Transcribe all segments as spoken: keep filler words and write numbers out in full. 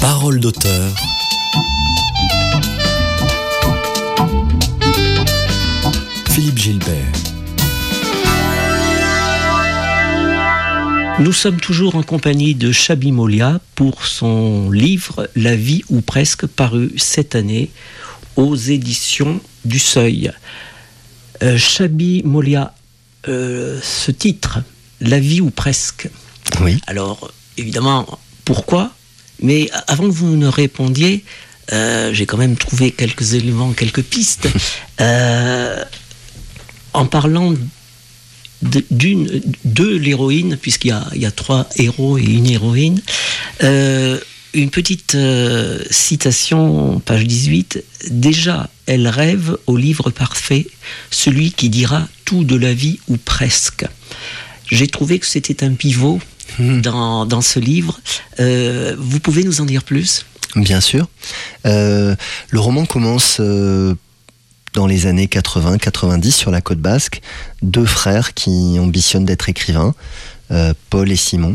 Parole d'auteur. Philippe Gilbert. Nous sommes toujours en compagnie de Chabi Molia pour son livre « La vie ou presque » paru cette année aux éditions du Seuil. Euh, Chabi Molia, euh, ce titre, « La vie ou presque ». Oui. Alors, évidemment, pourquoi ? Mais avant que vous ne répondiez, euh, j'ai quand même trouvé quelques éléments, quelques pistes. Euh, en parlant de, d'une, de l'héroïne, puisqu'il y a, il y a trois héros et une héroïne, euh, une petite euh, citation, page dix-huit. « Déjà, elle rêve au livre parfait, celui qui dira tout de la vie ou presque. » J'ai trouvé que c'était un pivot mmh. dans, dans ce livre. Euh, vous pouvez nous en dire plus ? Bien sûr. Euh, le roman commence euh, dans les années quatre-vingts quatre-vingt-dix sur la côte basque. Deux frères qui ambitionnent d'être écrivains, euh, Paul et Simon,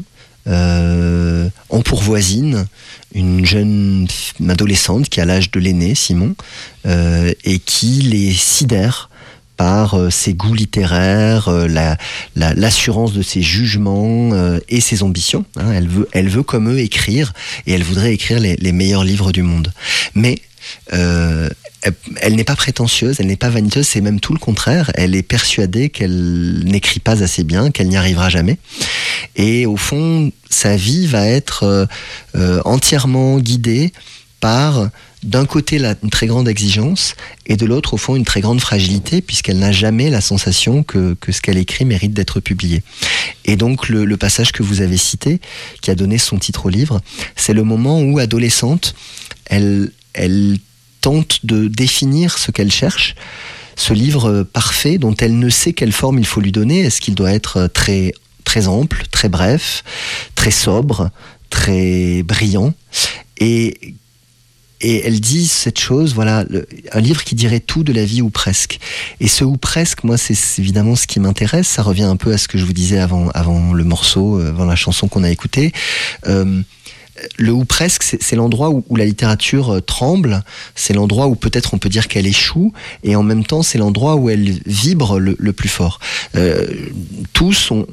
euh, ont pour voisine une jeune adolescente qui a l'âge de l'aîné, Simon, euh, et qui les sidère par euh, ses goûts littéraires, euh, la, la, l'assurance de ses jugements euh, et ses ambitions. Hein, elle veut, elle veut comme eux écrire, et elle voudrait écrire les, les meilleurs livres du monde. Mais euh, elle, elle n'est pas prétentieuse, elle n'est pas vaniteuse, c'est même tout le contraire. Elle est persuadée qu'elle n'écrit pas assez bien, qu'elle n'y arrivera jamais. Et au fond, sa vie va être euh, euh, entièrement guidée par, d'un côté, la, une très grande exigence, et de l'autre, au fond, une très grande fragilité, puisqu'elle n'a jamais la sensation que, que ce qu'elle écrit mérite d'être publié. Et donc, le, le passage que vous avez cité, qui a donné son titre au livre, c'est le moment où, adolescente, elle, elle tente de définir ce qu'elle cherche, ce livre parfait, dont elle ne sait quelle forme il faut lui donner. Est-ce qu'il doit être très, très ample, très bref, très sobre, très brillant ? Et Et elle dit cette chose, voilà, le, un livre qui dirait tout de la vie ou presque. Et ce ou presque, moi, c'est, c'est évidemment ce qui m'intéresse. Ça revient un peu à ce que je vous disais avant, avant le morceau, avant la chanson qu'on a écoutée. Euh, le ou presque, c'est, c'est l'endroit où, où la littérature tremble. C'est l'endroit où peut-être on peut dire qu'elle échoue. Et en même temps, c'est l'endroit où elle vibre le, le plus fort. Euh, tous ont...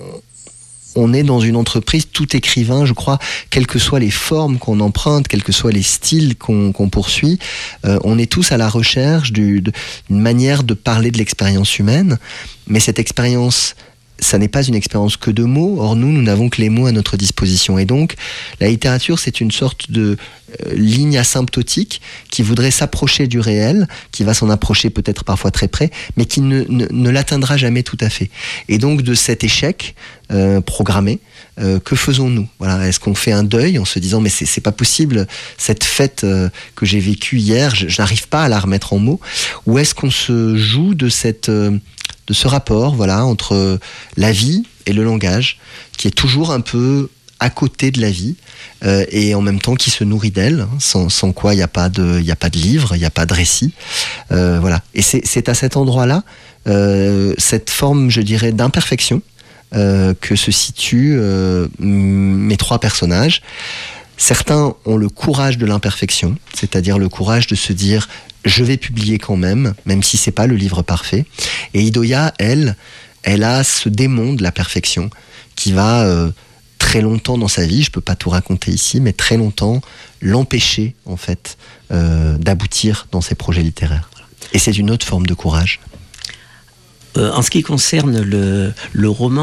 On est dans une entreprise, tout écrivain, je crois, quelles que soient les formes qu'on emprunte, quels que soient les styles qu'on, qu'on poursuit, euh, on est tous à la recherche du, de, d'une manière de parler de l'expérience humaine. Mais cette expérience, ça n'est pas une expérience que de mots. Or, nous, nous n'avons que les mots à notre disposition. Et donc, la littérature, c'est une sorte de euh, ligne asymptotique qui voudrait s'approcher du réel, qui va s'en approcher peut-être parfois très près, mais qui ne, ne, ne l'atteindra jamais tout à fait. Et donc, de cet échec euh, programmé, euh, que faisons-nous ? Voilà, est-ce qu'on fait un deuil en se disant « mais c'est, c'est pas possible, cette fête euh, que j'ai vécue hier, je, je n'arrive pas à la remettre en mots » ou est-ce qu'on se joue de cette... Euh, de ce rapport, voilà, entre la vie et le langage, qui est toujours un peu à côté de la vie, euh, et en même temps qui se nourrit d'elle, hein, sans, sans quoi il n'y a pas de, il n'y a pas de livre, il n'y a pas de récit, euh, voilà. Et c'est, c'est à cet endroit-là, euh, cette forme, je dirais, d'imperfection, euh, que se situent euh, mes trois personnages. Certains ont le courage de l'imperfection, c'est-à-dire le courage de se dire je vais publier quand même, même si c'est pas le livre parfait. Et Idoia, elle, elle a ce démon de la perfection qui va euh, très longtemps dans sa vie, je peux pas tout raconter ici, mais très longtemps l'empêcher en fait euh, d'aboutir dans ses projets littéraires. Et c'est une autre forme de courage. Euh, en ce qui concerne le, le roman,